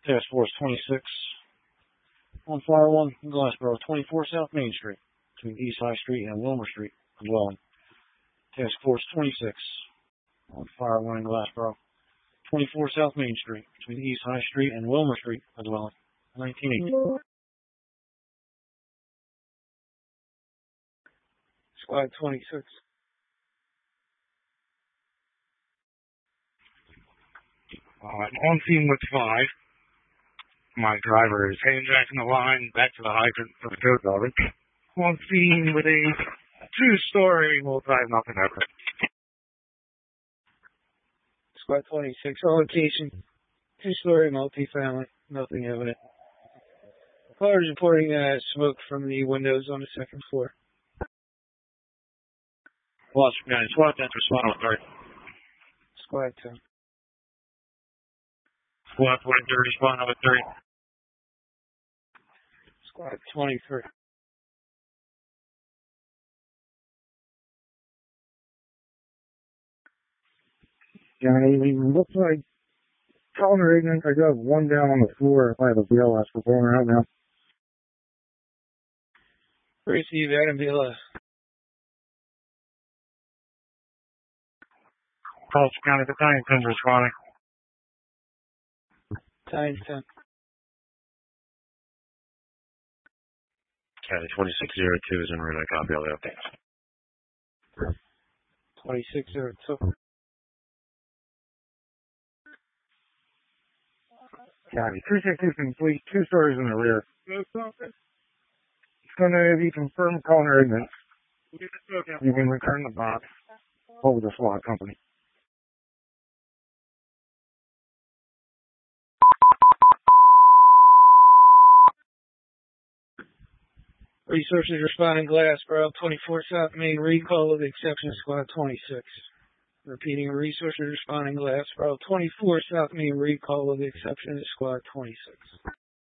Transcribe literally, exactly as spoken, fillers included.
Task Force twenty-six on Fire one, Glassboro, twenty-four South Main Street, between East High Street and Wilmer Street, a dwelling. Task Force twenty-six on Fire one in Glassboro, twenty-four South Main Street, between East High Street and Wilmer Street, a dwelling. nineteen eighty. Squad twenty-six. Uh, I'm on scene with five. My driver is hand-jacking the line back to the hydrant for the tow building. On scene with a two-story multi nothing ever. Squad twenty-six, on location, two-story multi-family, nothing evident. Caller is reporting uh, smoke from the windows on the second floor. Gloucester County, Squad ten, respond on thirty. Squad ten. Squad twenty-three, respond on thirty. Squad twenty-three. Yeah, it looks like color ignorant. I got one down on the floor. I have a B L S. We're going out now. Receive Adam B L S. Gloucester County, the Battalion ten responding. Battalion ten. County twenty-six oh two is en route. I copy all the updates. twenty-six oh two. County two sixty complete. Two stories in the rear. It's going to be confirmed color ignorant. You can return the box over the SWAT company. Resources responding Glassboro, twenty-four South Main, recall with the exception of Squad twenty-six. Repeating, resources responding Glassboro, twenty-four South Main, recall with the exception of Squad twenty-six.